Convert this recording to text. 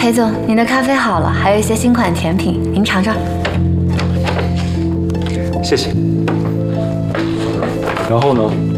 裴总，您的咖啡好了，还有一些新款甜品，您尝尝。 谢谢。然后呢？